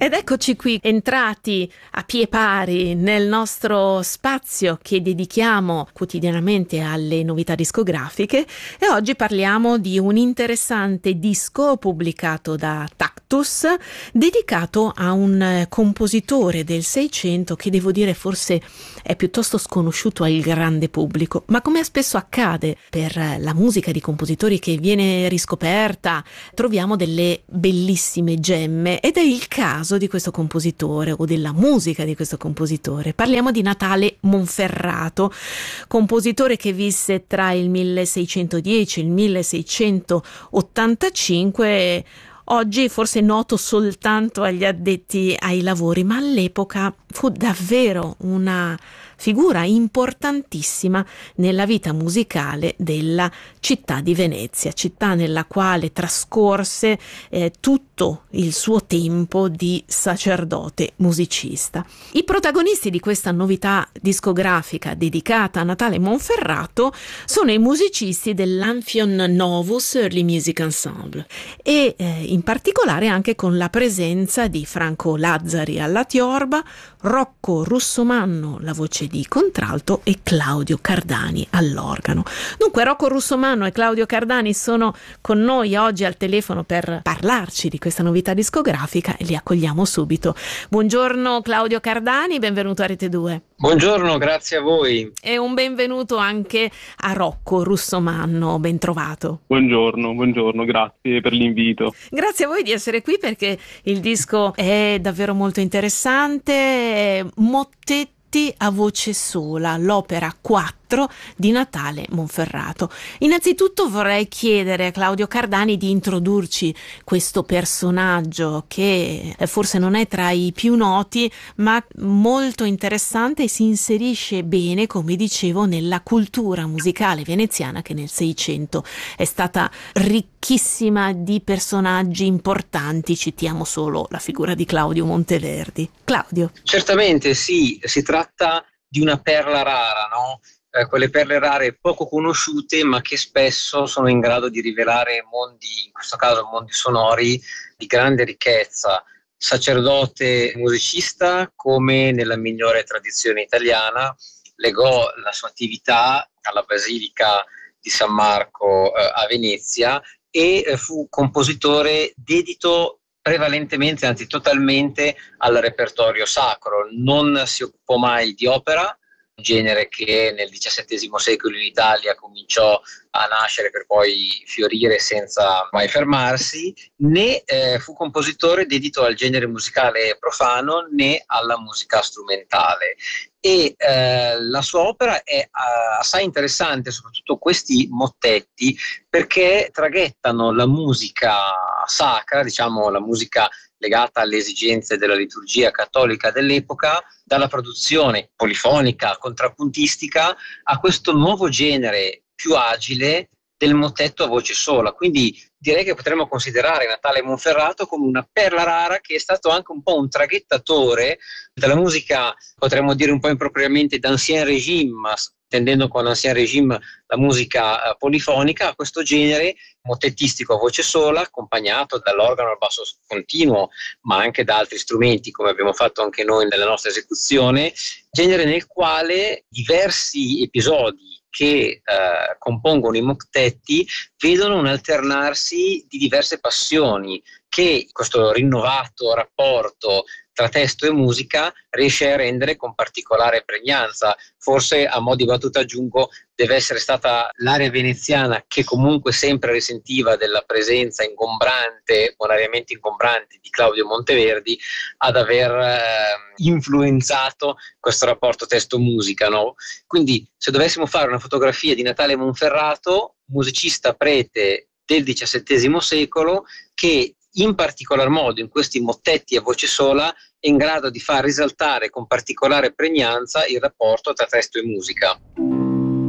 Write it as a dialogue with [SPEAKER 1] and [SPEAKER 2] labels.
[SPEAKER 1] Ed eccoci qui, entrati a piè pari nel nostro spazio che dedichiamo quotidianamente alle novità discografiche, e oggi parliamo di un interessante disco pubblicato da Tactus, dedicato a un compositore del Seicento che, devo dire, forse è piuttosto sconosciuto al grande pubblico, ma come spesso accade per la musica di compositori che viene riscoperta, troviamo delle bellissime gemme, ed è il caso di questo compositore o della musica di questo compositore. Parliamo di Natale Monferrato, compositore che visse tra il 1610 e il 1685. Oggi forse noto soltanto agli addetti ai lavori, ma all'epoca fu davvero una figura importantissima nella vita musicale della città di Venezia, città nella quale trascorse tutto il suo tempo di sacerdote musicista. I protagonisti di questa novità discografica dedicata a Natale Monferrato sono i musicisti dell'Amphion Novus Early Music Ensemble e in particolare anche con la presenza di Franco Lazzari alla tiorba, Rocco Russomanno alla voce di contralto e Claudio Cardani all'organo. Dunque Rocco Russomanno e Claudio Cardani sono con noi oggi al telefono per parlarci di questa novità discografica e li accogliamo subito. Buongiorno Claudio Cardani, benvenuto a Rete 2.
[SPEAKER 2] Buongiorno, grazie a voi.
[SPEAKER 1] E un benvenuto anche a Rocco Russomanno, ben trovato.
[SPEAKER 3] Buongiorno, grazie per l'invito.
[SPEAKER 1] Grazie a voi di essere qui perché il disco è davvero molto interessante, mottetti a voce sola, l'opera 4 di Natale Monferrato. Innanzitutto vorrei chiedere a Claudio Cardani di introdurci questo personaggio che forse non è tra i più noti, ma molto interessante e si inserisce bene, come dicevo, nella cultura musicale veneziana che nel Seicento è stata ricchissima di personaggi importanti. Citiamo solo la figura di Claudio Monteverdi. Claudio.
[SPEAKER 2] Certamente sì, si tratta di una perla rara, no? Quelle perle rare poco conosciute ma che spesso sono in grado di rivelare mondi, in questo caso mondi sonori di grande ricchezza. Sacerdote musicista, come nella migliore tradizione italiana, legò la sua attività alla Basilica di San Marco a Venezia e fu compositore dedito prevalentemente, anzi totalmente, al repertorio sacro. Non si occupò mai di opera, genere che nel XVII secolo in Italia cominciò a nascere per poi fiorire senza mai fermarsi, né fu compositore dedito al genere musicale profano né alla musica strumentale. E la sua opera è assai interessante, soprattutto questi mottetti, perché traghettano la musica sacra, diciamo la musica legata alle esigenze della liturgia cattolica dell'epoca, dalla produzione polifonica, contrappuntistica, a questo nuovo genere più agile del mottetto a voce sola. Quindi direi che potremmo considerare Natale Monferrato come una perla rara che è stato anche un po' un traghettatore della musica, potremmo dire un po' impropriamente d'ancien régime, intendendo con ancien régime la musica polifonica, a questo genere mottettistico a voce sola, accompagnato dall'organo al basso continuo, ma anche da altri strumenti, come abbiamo fatto anche noi nella nostra esecuzione, genere nel quale diversi episodi che compongono i mottetti vedono un alternarsi di diverse passioni che questo rinnovato rapporto tra testo e musica riesce a rendere con particolare pregnanza. Forse a mo' di battuta aggiungo, deve essere stata l'area veneziana, che comunque sempre risentiva della presenza ingombrante, bonariamente ingombrante, di Claudio Monteverdi, ad aver influenzato questo rapporto testo-musica, no? Quindi se dovessimo fare una fotografia di Natale Monferrato, musicista prete del XVII secolo, che in particolar modo in questi mottetti a voce sola è in grado di far risaltare con particolare pregnanza il rapporto tra testo e musica.